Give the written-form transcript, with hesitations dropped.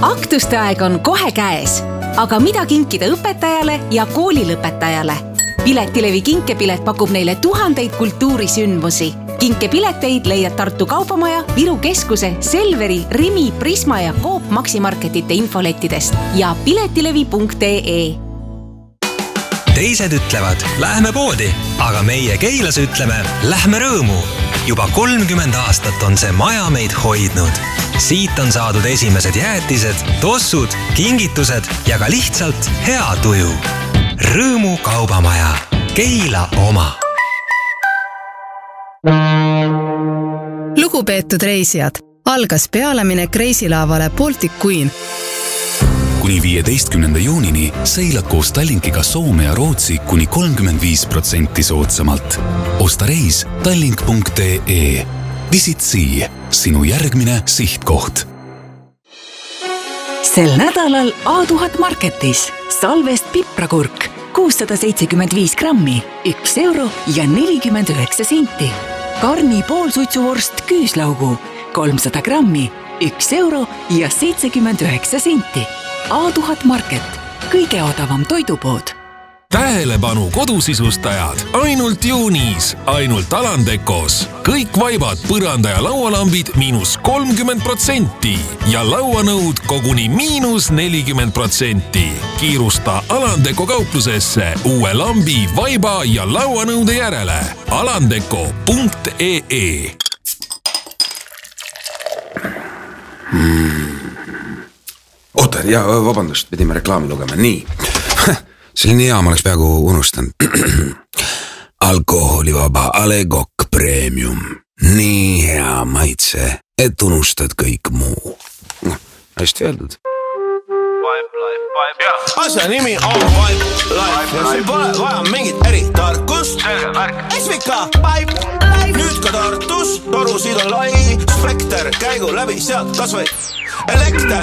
Aktuste aeg on kohe käes. Aga mida kinkida õpetajale ja koolilõpetajale? Piletilevi kinkepilet pakub neile tuhandeid kultuurisündmusi. Kinkepileteid leiad Tartu Kaubamaja, Viru Keskuse, Selveri, Rimi, Prisma ja Coop Maximarketite infolettidest ja piletilevi.ee. Teised ütlevad, lähme poodi, aga meie Keilas ütleme, lähme rõõmu. Juba 30 aastat on see maja meid hoidnud. Siit on saadud esimesed jäätised, tossud, kingitused ja ka lihtsalt hea tuju. Rõõmu Kaubamaja, Keila oma. Lugupeetud reisijad, algas pealeminek reisilaavale Baltic Queen. Kuni 15. juunini seilad koos Tallinkiga Soome ja Rootsi kuni 35% soodsamalt. Osta reis tallink.ee. Visit Sea, sinu järgmine sihtkoht. Sel nädalal A1000 Marketis salvest piprakurk 675 grammi, 1 euro ja 49 senti. Karni poolsuitsuvorst küüslaugu 300 grammi, 1 euro ja 79 senti. A1000 Market, kõige odavam toidupood. Tähelepanu kodusisustajad, ainult juunis, ainult Alandekos. Kõik vaibad, põranda ja laualambid -30% ja lauanõud koguni -40%. Kiirusta Alandeko kauplusesse uue lambi, vaiba ja lauanõude järele. Alandeko.ee. Oota, ja vabandust, pidime reklaami lugema. Nii, selline hea, ma oleks peaaegu unustanud. Alkoholivaba Alegok Premium. Nii hea maitse, et unustad kõik muu. Hästi öeldud. Asja nimi on Vibe Life ja sul pole vaja mingit eritarkust. SVK Vibe Life. Nüüd ka Tartus, torusid on lai, spekter, käigu läbi sealt kas või elekter.